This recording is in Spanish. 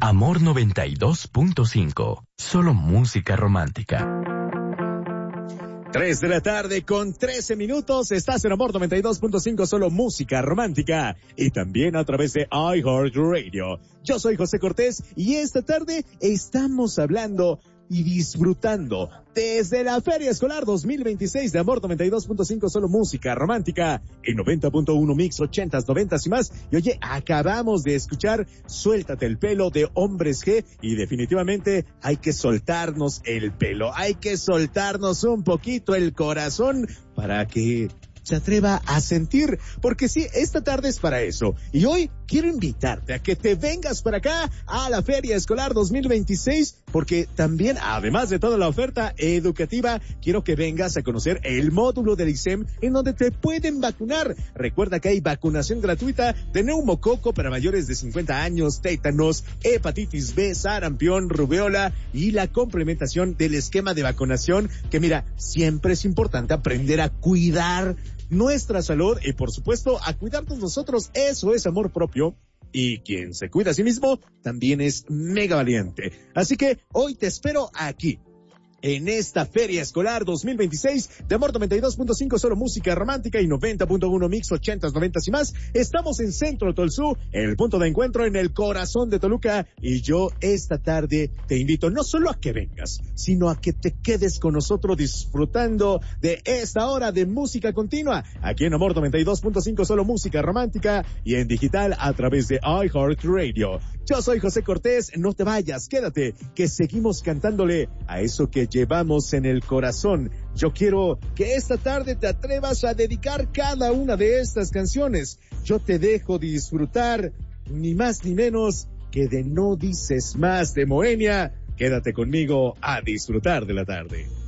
Amor 92.5. Solo música romántica. 3 de la tarde con 13 minutos. Estás en Amor 92.5, solo música romántica. Y también a través de iHeartRadio. Yo soy José Cortés y esta tarde estamos hablando y disfrutando desde la Feria Escolar 2026 de Amor 92.5, solo música romántica, en 90.1 Mix 80s, 90s y más. Y oye, acabamos de escuchar Suéltate el pelo de Hombres G, y definitivamente hay que soltarnos el pelo, hay que soltarnos un poquito el corazón para que se atreva a sentir, porque sí, esta tarde es para eso. Y hoy quiero invitarte a que te vengas para acá a la Feria Escolar 2026, porque también, además de toda la oferta educativa, quiero que vengas a conocer el módulo del ISEM en donde te pueden vacunar. Recuerda que hay vacunación gratuita de neumococo para mayores de 50 años, tétanos, hepatitis B, sarampión, rubéola y la complementación del esquema de vacunación, que mira, siempre es importante aprender a cuidar nuestra salud y por supuesto a cuidarnos nosotros. Eso es amor propio, y quien se cuida a sí mismo también es mega valiente. Así que hoy te espero aquí en esta Feria Escolar 2026 de Amor 92.5, solo música romántica, y 90.1 Mix 80s, 90s y más. Estamos en Centro Tolsú, el punto de encuentro en el corazón de Toluca, y yo esta tarde te invito no solo a que vengas, sino a que te quedes con nosotros disfrutando de esta hora de música continua, aquí en Amor 92.5, solo música romántica, y en digital a través de iHeartRadio. Yo soy José Cortés, no te vayas, quédate, que seguimos cantándole a eso que llevamos en el corazón. Yo quiero que esta tarde te atrevas a dedicar cada una de estas canciones. Yo te dejo disfrutar ni más ni menos que de No Dices Más de Moenia. Quédate conmigo a disfrutar de la tarde.